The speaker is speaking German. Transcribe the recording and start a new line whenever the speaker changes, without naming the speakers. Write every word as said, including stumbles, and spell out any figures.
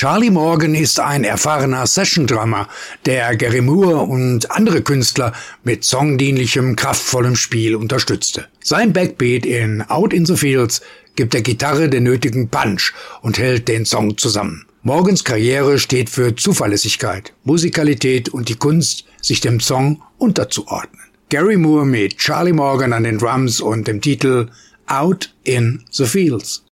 Charlie Morgan ist ein erfahrener Session-Drummer, der Gary Moore und andere Künstler mit songdienlichem, kraftvollem Spiel unterstützte. Sein Backbeat in Out in the Fields gibt der Gitarre den nötigen Punch und hält den Song zusammen. Morgans Karriere steht für Zuverlässigkeit, Musikalität und die Kunst, sich dem Song unterzuordnen. Gary Moore mit Charlie Morgan an den Drums und dem Titel Out in the Fields.